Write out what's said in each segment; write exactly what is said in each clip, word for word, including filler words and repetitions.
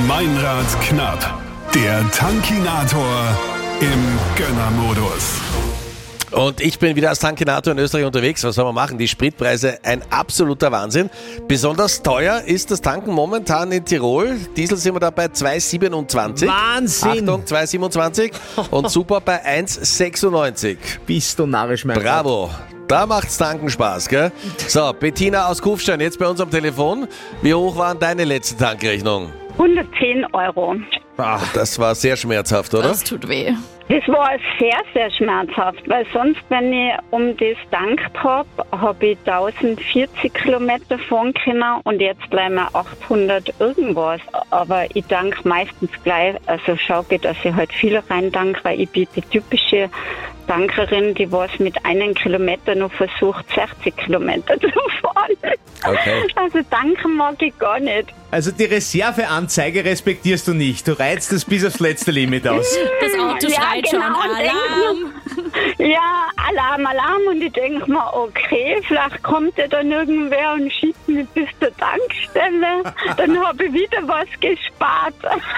Meinrad knapp. Der Tankinator im Gönnermodus. Und ich bin wieder als Tankinator in Österreich unterwegs. Was soll man machen? Die Spritpreise, ein absoluter Wahnsinn. Besonders teuer ist das Tanken momentan in Tirol. Diesel sind wir da bei zwei Komma siebenundzwanzig. Wahnsinn! Achtung, zwei Komma siebenundzwanzig. Und Super bei eins Komma sechsundneunzig. Bist du narrisch, mein Bravo. Da macht's Tanken Spaß, gell? So, Bettina aus Kufstein, jetzt bei uns am Telefon. Wie hoch war deine letzte Tankrechnung? hundertzehn Euro. Ach, das war sehr schmerzhaft, oder? Das tut weh. Das war sehr, sehr schmerzhaft, weil sonst, wenn ich um das gedankt habe, habe ich tausendvierzig Kilometer fahren können und jetzt bleiben mir achthundert irgendwas. Aber ich danke meistens gleich, also schaue ich, dass ich halt viel rein danke, weil ich bin die typische Tankerin, die was mit einem Kilometer noch versucht, sechzig Kilometer zu fahren. Okay. Also danken mag ich gar nicht. Also die Reserveanzeige respektierst du nicht. Du reizt es bis aufs letzte Limit aus. Das Auto Ja, schreit genau, schon und Alarm. Ja, Alarm, Alarm. Und ich denke mir, okay, vielleicht kommt ja dann irgendwer und schiebt mich bis zur Tankstelle. Dann habe ich wieder was gespart.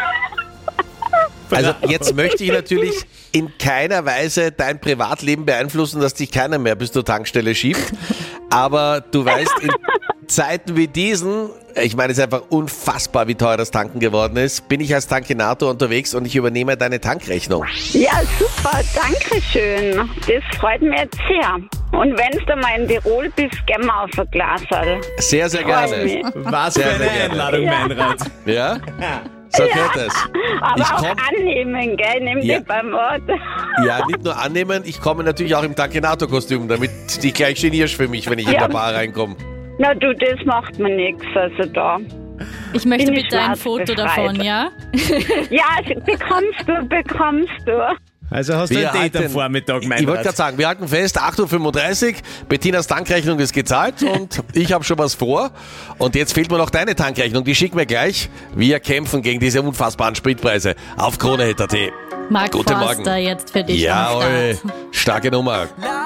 Also jetzt möchte ich natürlich in keiner Weise dein Privatleben beeinflussen, dass dich keiner mehr bis zur Tankstelle schiebt. Aber du weißt, in Zeiten wie diesen, ich meine, es ist einfach unfassbar, wie teuer das Tanken geworden ist, bin ich als Tankinator unterwegs und ich übernehme deine Tankrechnung. Ja, super, danke schön. Das freut mich jetzt sehr. Und wenn du mal in Tirol bist, gehen wir auf ein Glas. Sehr, sehr Freut gerne. mich. Was für Sehr, eine sehr gerne. Einladung, Ja. Meinrad. Ja? So geht es. Aber Ich auch komm, annehmen, gell? Nimm Ja. dich beim Wort. ja, nicht nur annehmen, ich komme natürlich auch im Tankinator-Kostüm, damit du dich gleich genierst für mich, wenn ich in Ja. der Bar reinkomme. Na du, das macht mir nichts, also da. Ich möchte Bin ich bitte ein schwarz Foto befreit. davon, ja? Ja, bekommst du, bekommst du. Also hast du Wir ein Date am halten- Vormittag, Ich wollte Meinrad. gerade sagen, wir halten fest, acht Uhr fünfunddreißig, Bettinas Tankrechnung ist gezahlt und ich habe schon was vor. Und jetzt fehlt mir noch deine Tankrechnung, die schicken wir gleich. Wir kämpfen gegen diese unfassbaren Spritpreise auf Krone Hit Punkt at. Mark Guten Forster Morgen. jetzt für dich am Jawohl, Start. starke Nummer.